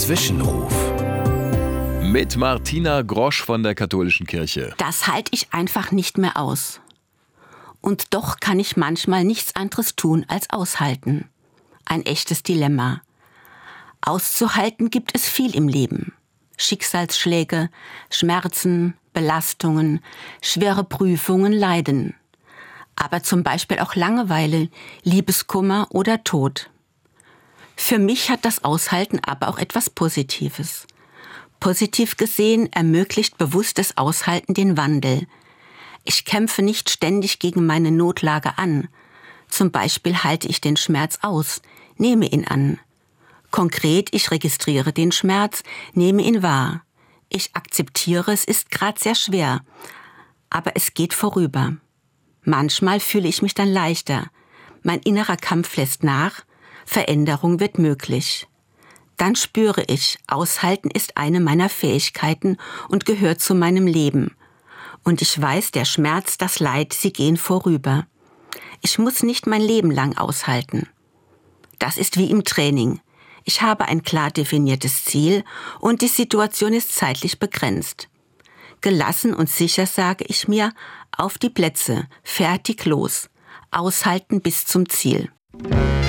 Zwischenruf. Mit Martina Grosch von der Katholischen Kirche. Das halte ich einfach nicht mehr aus. Und doch kann ich manchmal nichts anderes tun als aushalten. Ein echtes Dilemma. Auszuhalten gibt es viel im Leben. Schicksalsschläge, Schmerzen, Belastungen, schwere Prüfungen, Leiden. Aber zum Beispiel auch Langeweile, Liebeskummer oder Tod. Für mich hat das Aushalten aber auch etwas Positives. Positiv gesehen ermöglicht bewusstes Aushalten den Wandel. Ich kämpfe nicht ständig gegen meine Notlage an. Zum Beispiel halte ich den Schmerz aus, nehme ihn an. Konkret, ich registriere den Schmerz, nehme ihn wahr. Ich akzeptiere, es ist gerade sehr schwer, aber es geht vorüber. Manchmal fühle ich mich dann leichter. Mein innerer Kampf lässt nach, Veränderung wird möglich. Dann spüre ich, Aushalten ist eine meiner Fähigkeiten und gehört zu meinem Leben. Und ich weiß, der Schmerz, das Leid, sie gehen vorüber. Ich muss nicht mein Leben lang aushalten. Das ist wie im Training. Ich habe ein klar definiertes Ziel und die Situation ist zeitlich begrenzt. Gelassen und sicher sage ich mir, auf die Plätze, fertig los, aushalten bis zum Ziel.